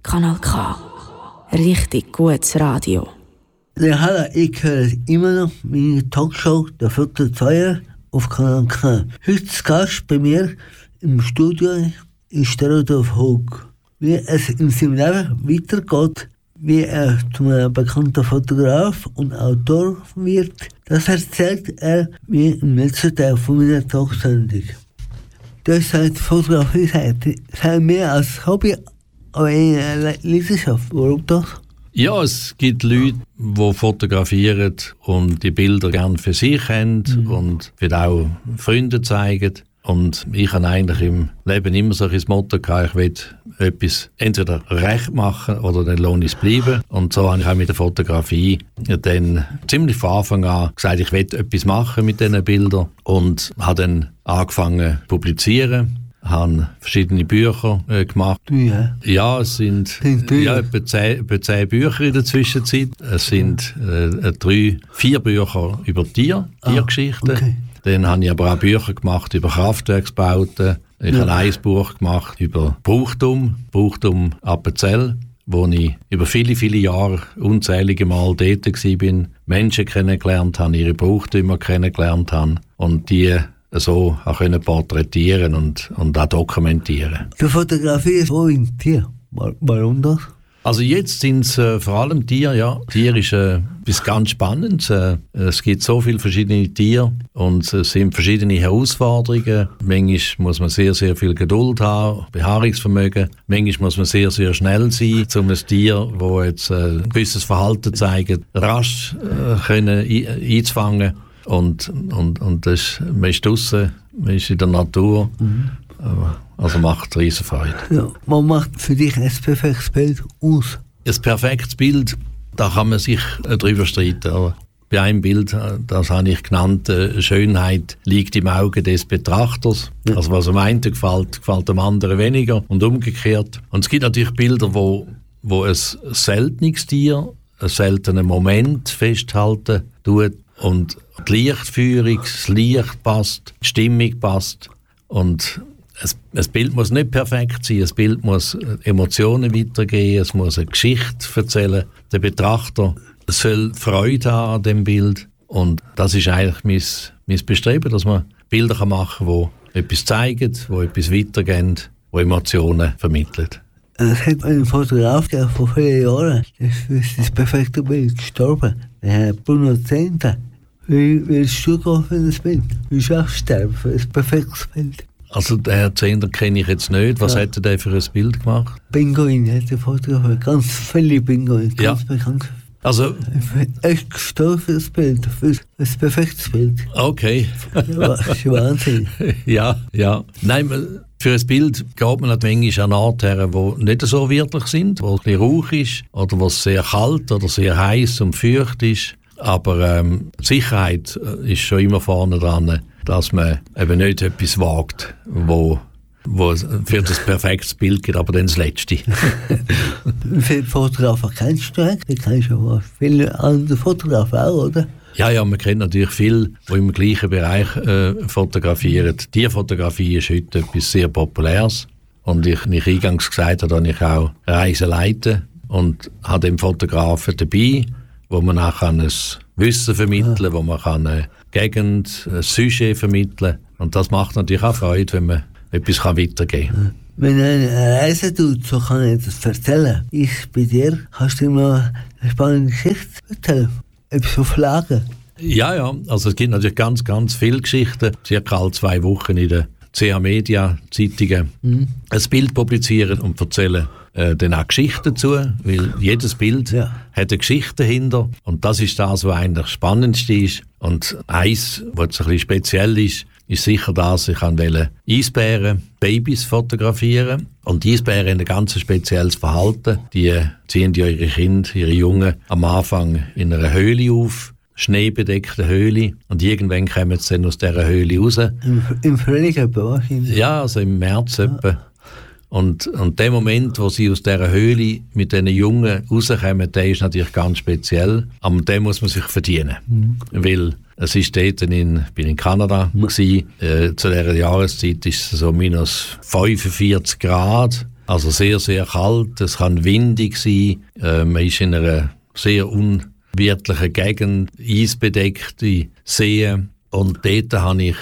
Kanal K. Richtig gutes Radio. Ja, hallo, ich höre immer noch meine Talkshow «Der vierte Zweier» auf Kanal K. Heute zu Gast bei mir im Studio ist der Rudolf Hug. Wie es in seinem Leben weitergeht, wie er zu einem bekannten Fotograf und Autor wird, das erzählt er mir im letzten Teil von meiner Talksendung. Das heißt, Fotografie sei mehr als Hobby, aber eine Leidenschaft. Warum das? Ja, es gibt Leute, die fotografieren und die Bilder gerne für sich haben und auch Freunde zeigen. Und ich habe eigentlich im Leben immer so ein Motto gehabt, ich will etwas entweder recht machen oder dann lohne ich es bleiben. Und so habe ich auch mit der Fotografie dann ziemlich von Anfang an gesagt, ich will etwas machen mit diesen Bildern und habe dann angefangen zu publizieren. Habe verschiedene Bücher gemacht. Ja, es sind etwa 10 Bücher in der Zwischenzeit. Es sind 4 Bücher über Tiergeschichten. Okay. Dann habe ich aber auch Bücher gemacht über Kraftwerksbauten. Ich habe ein Buch gemacht über Brauchtum Appenzell, wo ich über viele, viele Jahre unzählige Mal dort war, Menschen kennengelernt habe, ihre Brauchtümer kennengelernt habe und die so auch porträtieren und auch dokumentieren. Die Fotografie ist auch ein Tier. Warum das? Also jetzt sind es vor allem Tiere, ja. Tier ist etwas ganz Spannendes. Es gibt so viele verschiedene Tiere und es sind verschiedene Herausforderungen. Manchmal muss man sehr, sehr viel Geduld haben, Beharrungsvermögen. Manchmal muss man sehr, sehr schnell sein, um ein Tier, das jetzt ein gewisses Verhalten zeigt, rasch einzufangen. Und das, man ist draussen, man ist in der Natur. Also macht riesen Freude. Ja, man macht für dich ein perfektes Bild aus? Ein perfektes Bild, da kann man sich drüber streiten. Aber bei einem Bild, das habe ich genannt, Schönheit liegt im Auge des Betrachters. Ja. Also was dem einen gefällt dem anderen weniger und umgekehrt. Und es gibt natürlich Bilder, wo ein seltenes Tier, einen seltenen Moment festhalten tut und die Lichtführung, das Licht passt, die Stimmung passt und ein Bild muss nicht perfekt sein, ein Bild muss Emotionen weitergeben, es muss eine Geschichte erzählen. Der Betrachter soll Freude haben an dem Bild. Und das ist eigentlich mein Bestreben, dass man Bilder machen kann, die etwas zeigen, die etwas weitergeben, die Emotionen vermitteln. Es hat einen Fotograf, der vor vielen Jahren das perfekte Bild gestorben, der Herr Bruno Zehnder. Wie willst du gehen für das Bild? Wie schaffst du für ein perfektes Bild? Also den Herrn Zehnder kenne ich jetzt nicht. Was hat er für ein Bild gemacht? Pinguin hat er fotografiert. Ganz viele Pinguine, ganz bekannt. Also echt gestorben für das Bild, für ein perfektes Bild. Okay. Das ist Wahnsinn. Ja. Nein, für ein Bild geht man manchmal an Orte her, die nicht so wirklich sind, wo es ein bisschen rauch ist oder wo es sehr kalt oder sehr heiß und feucht ist. Aber die Sicherheit ist schon immer vorne dran, dass man eben nicht etwas wagt, wo für das perfektes Bild gibt, aber dann das Letzte. Wie viele Fotografen kennst du eigentlich? Du kennst ja viele andere Fotografen auch, oder? Ja, man kennt natürlich viele, die im gleichen Bereich fotografieren. Tierfotografie ist heute etwas sehr Populäres. Und wie ich eingangs gesagt habe, habe ich auch Reisen leiten und habe den Fotografen dabei, wo man auch ein Wissen vermitteln kann, wo man eine Gegend, ein Sujet vermitteln kann. Und das macht natürlich auch Freude, wenn man etwas weitergeben kann. Wenn eine Reise tut, so kann ich das erzählen. Bei dir kannst du immer eine spannende Geschichte erzählen. Etwas von Flaggen. Ja, also es gibt natürlich ganz, ganz viele Geschichten. Circa alle 2 Wochen in den CH Media Zeitungen ein Bild publizieren und erzählen dann auch Geschichten dazu, weil jedes Bild hat eine Geschichte dahinter und das ist das, was eigentlich das Spannendste ist. Und eins, was ein bisschen speziell ist sicher das, ich wollte Eisbären, Babys fotografieren und die Eisbären haben ein ganz spezielles Verhalten. Die ziehen ja ihre Kinder, ihre Jungen am Anfang in einer Höhle auf, schneebedeckte Höhle und irgendwann kommen sie dann aus dieser Höhle raus. Im Frühling etwa wahrscheinlich? Ja, also im März etwa. Und der Moment, wo sie aus dieser Höhle mit diesen Jungen rauskommen, der ist natürlich ganz speziell. Aber den muss man sich verdienen. Weil es ist dort, ich bin in Kanada gewesen, zu dieser Jahreszeit ist es so minus 45 Grad. Also sehr, sehr kalt, es kann windig sein, man ist in einer sehr unwirtlichen Gegend, eisbedeckte Seen. Und dort habe ich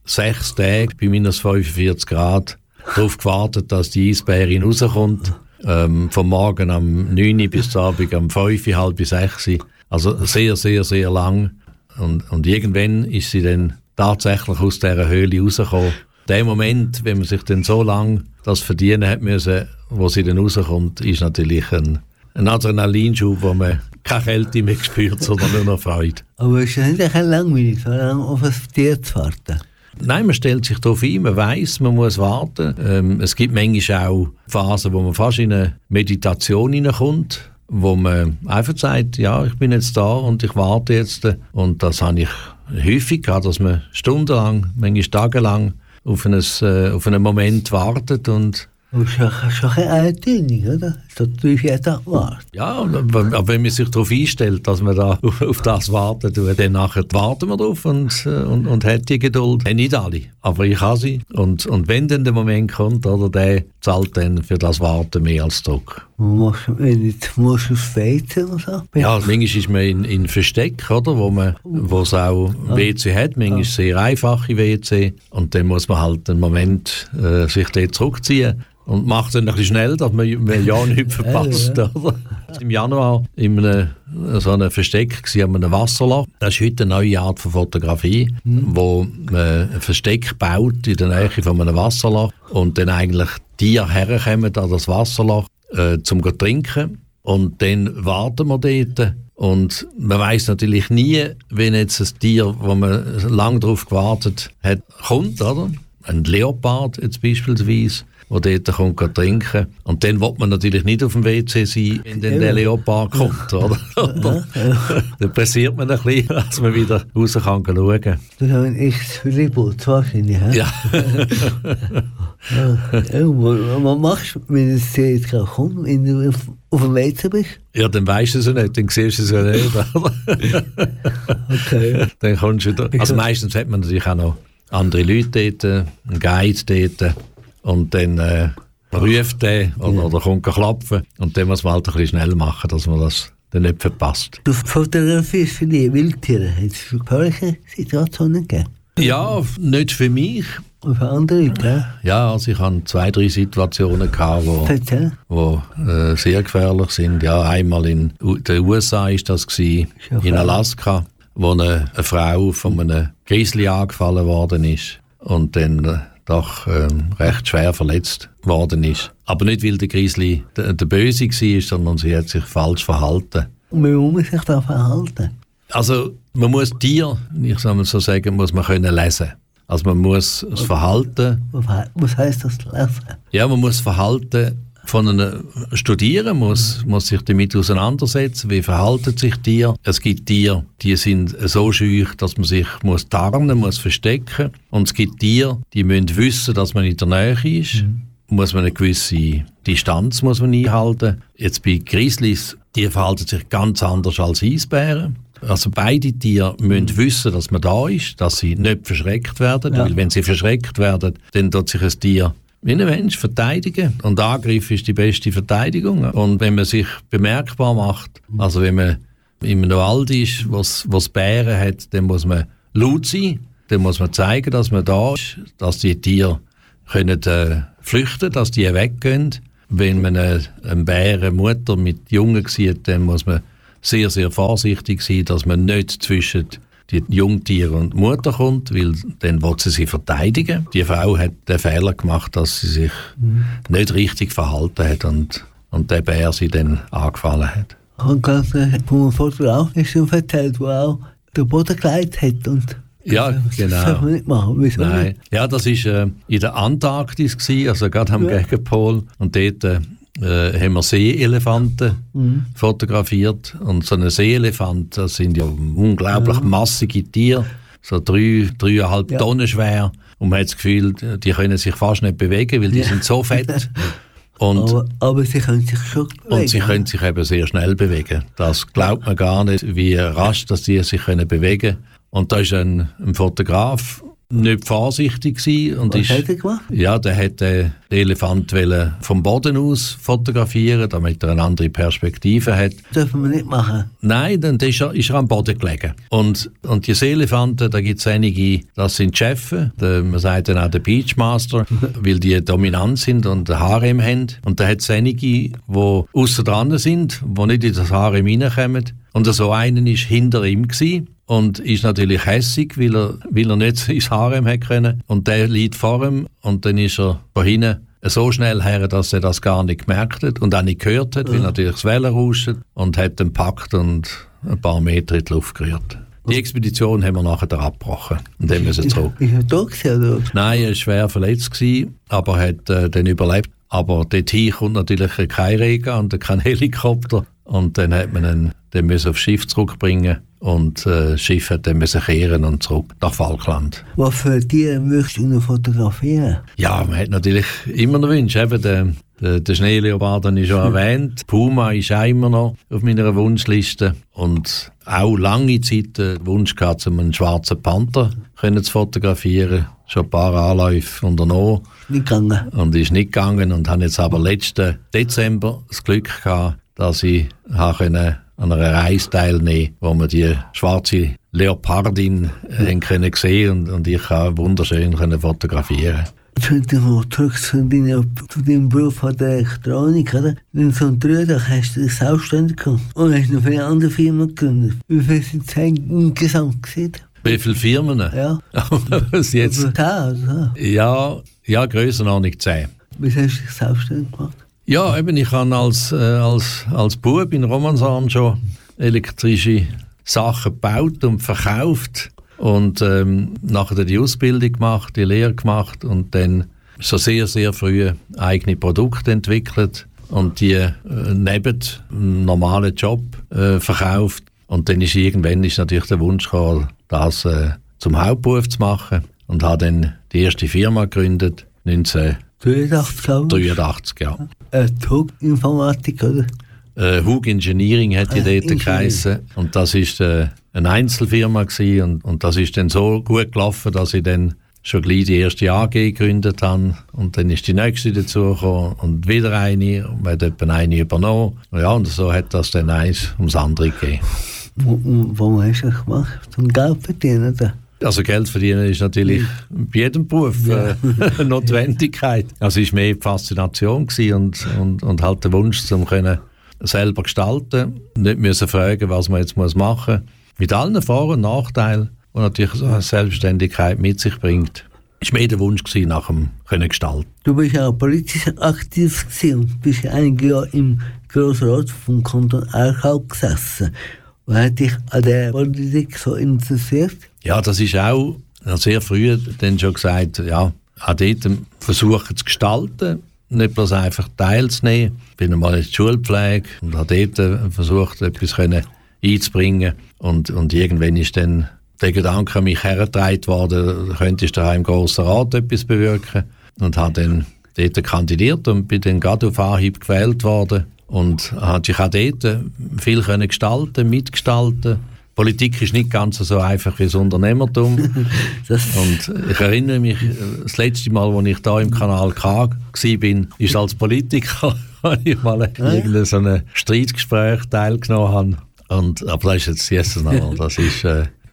6 Tage bei minus 45 Grad darauf gewartet, dass die Eisbärin rauskommt. Vom Morgen am 9 Uhr bis zum Abend am 5 Uhr, halb bis 6 Uhr. Also sehr, sehr, sehr lang. Und irgendwann ist sie dann tatsächlich aus dieser Höhle rausgekommen. Der Moment, wenn man sich dann so lange das verdienen hat müssen, wo sie dann rauskommt, ist natürlich ein Adrenalinschub, wo man keine Kälte mehr spürt, sondern nur noch Freude. Aber es ist ja nicht langweilig, so lange auf ein Tier zu warten. Nein, man stellt sich darauf ein, man weiss, man muss warten. Es gibt manchmal auch Phasen, wo man fast in eine Meditation hineinkommt, wo man einfach sagt, ja, ich bin jetzt da und ich warte jetzt. Und das habe ich häufig gehabt, dass man stundenlang, manchmal tagelang auf einen Moment wartet und das ist schon eine Eintönig, oder? So 3-4 Tage warten. ja, aber wenn man sich darauf einstellt, dass man da auf das warten tut, dann nachher warten wir drauf und hat die Geduld. Nicht alle, aber ich habe sie. Und wenn dann der Moment kommt, oder, der zahlt dann für das Warten mehr als Druck. Wenn du musst aufs WC oder so? Ja, manchmal ist man in Versteck, oder, wo es auch WC hat, manchmal sehr einfache WC. Und dann muss man halt einen Moment sich dort zurückziehen. Und macht dann ein bisschen schnell, dass man ja nichts verpasst. Ja. Im Januar in so einem Versteck an einem Wasserloch. Das ist heute eine neue Art von Fotografie, wo man ein Versteck baut in der Nähe von einem Wasserloch und dann eigentlich Tiere herkommen an das Wasserloch zum zu trinken. Und dann warten wir dort. Und man weiss natürlich nie, wenn jetzt ein Tier, wo man lange darauf gewartet hat, kommt, oder? Ein Leopard jetzt beispielsweise, der dort kommt trinken. Und dann will man natürlich nicht auf dem WC sein, wenn dann der Leopard kommt, oder? Dann pressiert man ein bisschen, dass man wieder raus kann schauen. Das ist ein echtes Reboot wahrscheinlich, he? Ja. Was machst du, wenn es jetzt kommt, wenn du auf dem WC bist? Ja, dann weisst du es ja nicht, dann siehst du es ja nicht. Okay. Dann kommst du da. Also meistens hat man natürlich auch noch andere Leute dort, einen Guide dort. Und dann ruft der oder kommt klopfen. Und dann muss man halt ein bisschen schnell machen, dass man das dann nicht verpasst. Du fotografierst für die Wildtiere. Hat es gefährliche Situationen gegeben? Ja, nicht für mich. Und für andere Leute? Ja, also ich hatte 2-3 Situationen gehabt, wo sehr gefährlich sind. Ja, einmal in den USA war das gewesen, in Alaska, wo eine Frau von einem Grizzly angefallen worden ist und dann doch recht schwer verletzt worden ist. Aber nicht, weil der Grizzly der Böse war, sondern sie hat sich falsch verhalten. Und wie muss man sich da verhalten? Also man muss Tiere, ich soll mal so sagen, muss man können lesen. Also man muss das Verhalten... Was heisst das, lesen? Ja, man muss das Verhalten von einem studieren, muss sich damit auseinandersetzen, wie verhalten sich Tiere. Es gibt Tiere, die sind so scheu, dass man sich tarnen muss verstecken. Und es gibt Tiere, die müssen wissen, dass man in der Nähe ist. Muss man eine gewisse Distanz muss man einhalten. Jetzt bei Grizzlies, die verhalten sich ganz anders als Eisbären. Also beide Tiere müssen wissen, dass man da ist, dass sie nicht verschreckt werden. Ja. Weil wenn sie verschreckt werden, dann tut sich ein Tier wie ein Mensch verteidigen. Und Angriff ist die beste Verteidigung. Und wenn man sich bemerkbar macht, also wenn man in einem Wald ist, was Bären hat, dann muss man laut sein. Dann muss man zeigen, dass man da ist, dass die Tiere können flüchten, dass die weggehen. Wenn man eine Bärenmutter mit Jungen sieht, dann muss man sehr, sehr vorsichtig sein, dass man nicht zwischen die Jungtiere und die Mutter kommt, weil dann will sie verteidigen. Die Frau hat den Fehler gemacht, dass sie sich nicht richtig verhalten hat und der Bär sie dann angefallen hat. Und ganz vom Fotograf ist schon erzählt, wo auch den Boden gelegt hat. Und ja, genau. Das darf man nicht machen. Wieso Nein. nicht? Ja, das war in der Antarktis, also gerade am Gegenpol. Und dort haben wir Seeelefanten fotografiert. Und so ein Seeelefant, das sind ja unglaublich massige Tiere, so 3,5 Tonnen schwer. Und man hat das Gefühl, die können sich fast nicht bewegen, weil die sind so fett. Und aber sie können sich schon bewegen. Und sie können sich eben sehr schnell bewegen. Das glaubt man gar nicht, wie rasch dass die sich bewegen können. Und da ist ein Fotograf nicht vorsichtig gewesen. Und was hat er gemacht? Ja, der hätte den Elefant vom Boden aus fotografieren, damit er eine andere Perspektive hat. Das dürfen wir nicht machen. Nein, dann ist er am Boden gelegen. Und diese Elefanten, da gibt es einige, das sind Chefen, man sagt dann auch der Beachmaster, weil die dominant sind und ein Harem haben. Und da hat es einige, die aussen dran sind, die nicht in das Harem reinkommen. Und so einen war hinter ihm gewesen. Und ist natürlich hässig, weil er nicht ins Harem hätte können. Und der liegt vor ihm und dann ist er von hinten so schnell her, dass er das gar nicht gemerkt hat und auch nicht gehört hat, weil natürlich das Wellen rauscht und hat ihn gepackt und ein paar Meter in die Luft gerührt. Die Expedition haben wir nachher abgebrochen und dann müssen zurück. Ist er da gewesen, oder? Nein, er war schwer verletzt gewesen, aber hat dann überlebt. Aber dorthin kommt natürlich kein Regen und kein Helikopter. Und dann hat man ihn dann aufs Schiff zurückbringen und das Schiff hat dann kehren und zurück nach Falkland. Was für Tiere möchtest du noch fotografieren? Ja, man hat natürlich immer noch Wünsche. Eben der Schneeleopard habe ich schon erwähnt. Puma ist auch immer noch auf meiner Wunschliste. Und auch lange Zeit den Wunsch gehabt, einen schwarzen Panther zu fotografieren. Schon ein paar Anläufe unternommen. Nicht gegangen. Und ist nicht gegangen. Und habe jetzt aber letzten Dezember das Glück gehabt, dass ich an einer Reise teilnehmen, wo wir die schwarze Leopardin können sehen und ich kann wunderschön fotografieren. Zurück zu deinem Beruf von der Elektronik, oder? In so einem 3 Tagen hast du dich selbstständig gemacht und hast noch für eine andere Firma gegründet. Wie viel sind es insgesamt gesehen? Wie viele Firmen? Ja. Was jetzt? 10, also. Ja, Grössenordnung 10. Wie hast du dich selbstständig gemacht? Ja, eben, ich habe als Bub in Romanshorn schon elektrische Sachen gebaut und verkauft und nachher die Ausbildung gemacht, die Lehre gemacht und dann so sehr, sehr früh eigene Produkte entwickelt und die neben einem normalen Job verkauft. Und dann ist natürlich der Wunsch gekommen, das zum Hauptberuf zu machen und habe dann die erste Firma gegründet, 1983, ja. Hug Informatik, oder? Hug Engineering hat die dort geheissen. Und das war eine Einzelfirma gewesen. Und das ist dann so gut gelaufen, dass ich dann schon gleich die erste AG gegründet habe. Und dann ist die nächste dazugekommen und wieder eine. Und man hat etwa eine übernommen. Ja, und so hat das dann eins ums andere gegeben. Warum hast du das gemacht? Zum Geld verdienen, oder? Also Geld verdienen ist natürlich bei jedem Beruf eine Notwendigkeit. Also es war mehr die Faszination und halt der Wunsch, zum können selber gestalten, nicht müssen fragen, was man jetzt machen muss. Mit allen Vor- und Nachteilen, die natürlich so eine Selbstständigkeit mit sich bringt. Es war mehr der Wunsch nach dem Können gestalten. Du bist ja auch politisch aktiv gewesen und bist einige Jahre im Grossrat vom Kanton Aargau gesessen. Was hat dich an der Politik so interessiert? Ja, das ist auch sehr früh dann schon gesagt, ja, auch dort versuchen zu gestalten, nicht bloß einfach teilzunehmen. Ich bin einmal in der Schulpflege und habe dort versucht, etwas einzubringen. Und irgendwann ist dann der Gedanke an mich hergetragen worden, könntest du da im Grossen Rat etwas bewirken. Und habe dann dort kandidiert und bin dann gerade auf Anhieb gewählt worden. Und habe ich auch dort viel gestalten, mitgestalten. Politik ist nicht ganz so einfach wie das Unternehmertum. Und ich erinnere mich, das letzte Mal, als ich da im Kanal K war, ist als Politiker, als ich mal in so einem Streitgespräch teilgenommen habe. Aber das ist jetzt noch, das ist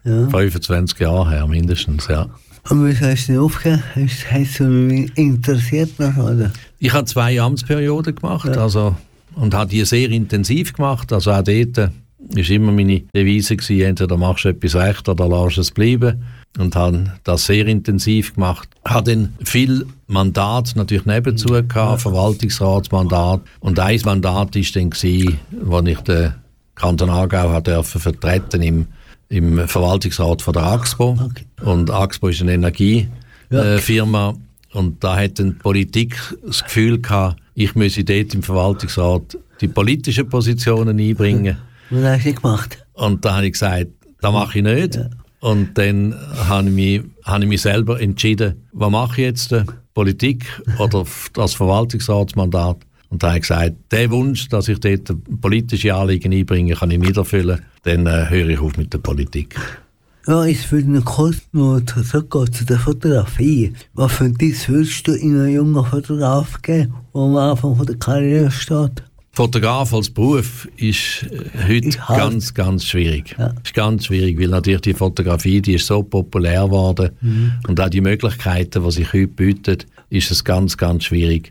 25 Jahre her mindestens, ja. Und was hast du denn aufgehört? Hast du mich interessiert noch, oder? Ich habe 2 Amtsperioden gemacht, und habe die sehr intensiv gemacht. Also auch dort war immer meine Devise gewesen, entweder machst du etwas recht oder lässt es bleiben. Und habe das sehr intensiv gemacht. Habe dann viel Mandat natürlich nebenzu gehabt, Verwaltungsratsmandat. Und ein Mandat war dann, als ich den Kanton Aargau vertreten im Verwaltungsrat von der AXPO. Okay. Und AXPO ist eine Energiefirma. Und da hat dann die Politik das Gefühl gehabt, ich müsse dort im Verwaltungsrat die politischen Positionen einbringen. Was hast du gemacht? Und da habe ich gesagt, das mache ich nicht. Ja. Und dann habe ich mich selber entschieden, was mache ich jetzt? Politik oder das Verwaltungsratsmandat? Und da habe ich gesagt, der Wunsch, dass ich dort politische Anliegen einbringe, kann ich nicht erfüllen. Dann höre ich auf mit der Politik. Ja, ich würde noch kurz zurückgehen zu der Fotografie. Was für Tipps würdest du in einen jungen Fotograf geben, der am Anfang von der Karriere steht? Fotograf als Beruf ist heute ganz, ganz schwierig. Ja. Ist ganz schwierig, weil natürlich die Fotografie, die ist so populär geworden und auch die Möglichkeiten, die sich heute bieten, ist es ganz, ganz schwierig,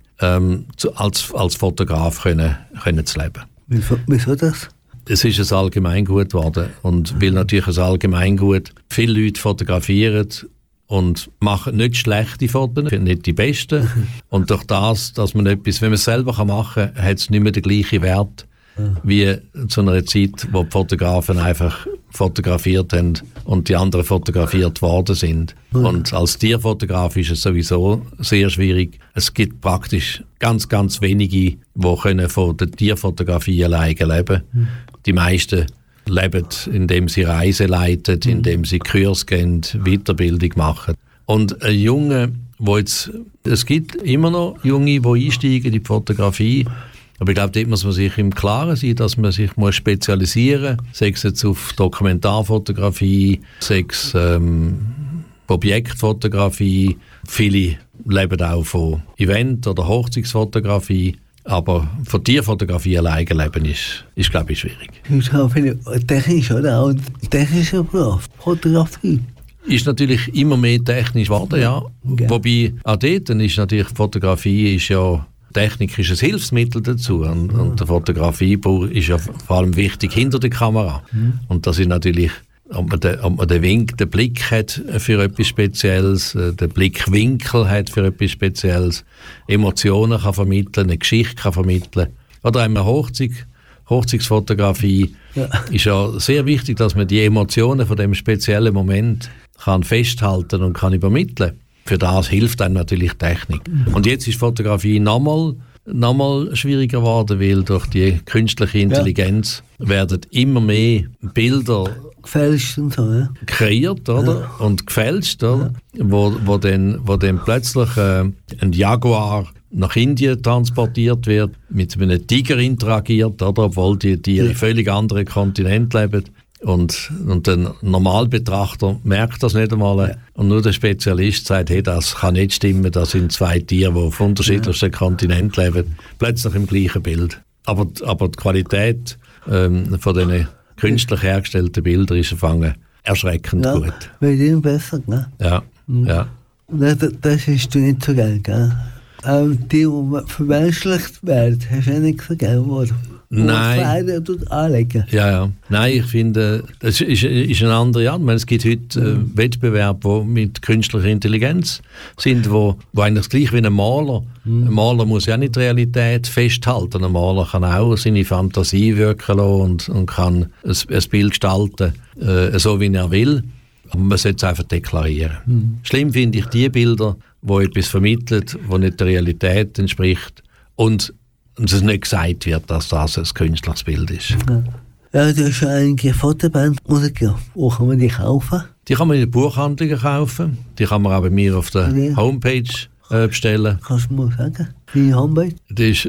als Fotograf können zu leben. Wieso das? Es ist ein Allgemeingut geworden und weil natürlich ein Allgemeingut viele Leute fotografieren und machen nicht schlechte Fotos, nicht die besten. Und durch das, dass man etwas, wenn man es selber machen kann, hat es nicht mehr den gleichen Wert wie zu einer Zeit, wo die Fotografen einfach fotografiert haben und die anderen fotografiert worden sind. Und als Tierfotograf ist es sowieso sehr schwierig. Es gibt praktisch ganz, ganz wenige, die können von der Tierfotografie alleine leben. Die meisten leben, indem sie Reisen leiten, indem sie Kurs gehen, Weiterbildung machen. Und ein Junge, es gibt immer noch Junge, die einsteigen in die Fotografie, aber ich glaube, dort muss man sich im Klaren sein, dass man sich spezialisieren muss, sei es jetzt auf Dokumentarfotografie, sei es Objektfotografie. Viele leben auch von Event- oder Hochzeitsfotografie. Aber von Tierfotografie alleine leben ist glaube ich, schwierig. Das ist auch viel technisch, oder? Auch technischer Beruf, Fotografie. Ist natürlich immer mehr technisch geworden, ja. Wobei auch dort ist natürlich Fotografie Technik ist ein Hilfsmittel dazu. Und der Fotografie ist ja vor allem wichtig hinter der Kamera. Und das ist natürlich, ob man den Blick hat für etwas Spezielles, den Blickwinkel hat für etwas Spezielles, Emotionen kann vermitteln, eine Geschichte kann vermitteln. Oder eine Hochzeitsfotografie ist ja sehr wichtig, dass man die Emotionen von dem speziellen Moment kann festhalten und kann übermitteln. Für das hilft dann natürlich Technik. Und jetzt ist Fotografie nochmal schwieriger geworden, weil durch die künstliche Intelligenz werden immer mehr Bilder gefälscht und so, ja. Kreiert, oder? Ja. Und gefälscht, oder? Ja. Wo dann plötzlich ein Jaguar nach Indien transportiert wird, mit einem Tiger interagiert, oder? Obwohl die Tiere in völlig anderen Kontinenten leben. Und der Normalbetrachter merkt das nicht einmal. Ja. Und nur der Spezialist sagt, hey, das kann nicht stimmen, das sind zwei Tiere, die auf unterschiedlichsten Kontinenten leben, plötzlich im gleichen Bild. Aber die Qualität von diesen künstlich hergestellten Bildern ist erschreckend gut. Wird immer besser, ne? Ja, ja. Das ist nicht so geil, gell? Die vermenschlicht werden, hast du nicht so geil geworden. Nein. Anlegen. Ja. Nein, ich finde, das ist eine andere Art. Es gibt heute Wettbewerbe, die mit künstlicher Intelligenz sind, wo eigentlich gleich wie ein Maler. Ein Maler muss ja nicht die Realität festhalten. Ein Maler kann auch seine Fantasie wirken lassen und kann ein Bild gestalten, so wie er will. Aber man sollte es einfach deklarieren. Schlimm finde ich die Bilder, die etwas vermitteln, die nicht der Realität entspricht und es nicht gesagt wird, dass das ein künstliches Bild ist. Ja, du hast schon einige Fotoband-Musiker. Wo kann man die kaufen? Die kann man in den Buchhandlungen kaufen. Die kann man auch bei mir auf der Homepage bestellen. Kannst du mal sagen, deine Homepage? Das ist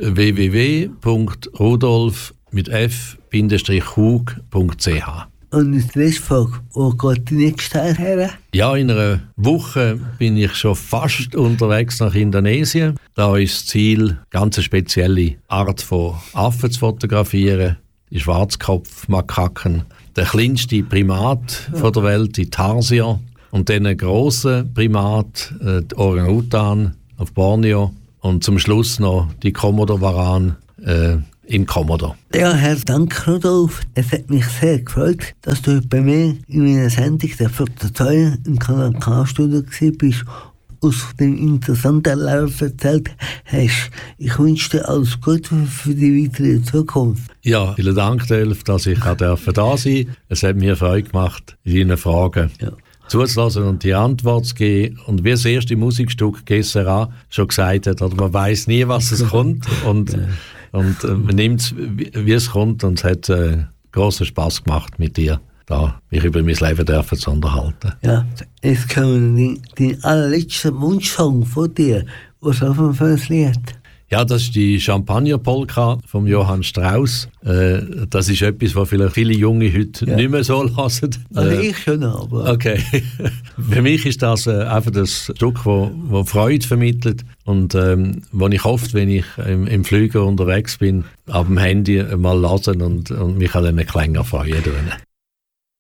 www.rudolf-hug.ch. Und die letzte Frage, wo geht die nächste Teil her? Ja, in einer Woche bin ich schon fast unterwegs nach Indonesien. Da ist das Ziel, ganz eine spezielle Art von Affen zu fotografieren. Die Schwarzkopfmakaken. Der kleinste Primat von der Welt, die Tarsier. Und dann ein grosser Primat, die Orang-Utan auf Borneo. Und zum Schluss noch die Komodo-Waran in Komodo. Ja, Herr Dank, Rudolf. Es hat mich sehr gefreut, dass du bei mir in meiner Sendung der Fotozeug im Kanal K-Studio bist, aus dem interessanten Lauf erzählt hast. Ich wünsche dir alles Gute für die weitere Zukunft. Ja, vielen Dank, Delf, dass ich da sein durfte. Es hat mir Freude gemacht, deine Fragen zuzulassen und die Antwort zu geben. Und wie das erste Musikstück GSRA schon gesagt hat, oder man weiß nie, was es kommt. Und man nimmt es, wie es kommt, und es hat grossen Spass gemacht mit dir, da mich über mein Leben zu unterhalten. Ja, jetzt kommen den allerletzten Wunschsong von dir. Was auf dem Lied? Ja, das ist die Champagner-Polka von Johann Strauss. Das ist etwas, was vielleicht viele Junge heute nicht mehr so hören. Also ich schon, aber... Okay. Für mich ist das einfach das Stück, das Freude vermittelt und wo ich oft, wenn ich im Flüger unterwegs bin, ab dem Handy mal hören und mich an diesen Klängen freuen.